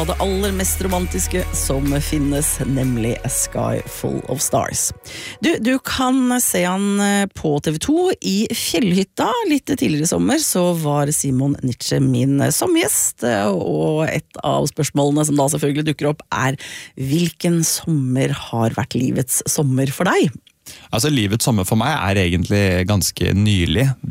Og det aller mest romantiske som finnes, nemlig A Sky Full of Stars. Du kan se han på TV2 i Fjellhytta. Litt tidligere i sommer så var Simon Nietzsche min sommergjest, og et av spørsmålene som da selvfølgelig dukker opp hvilken sommer har vært livets sommer for deg? Altså, livets sommer for meg egentlig ganske nylig.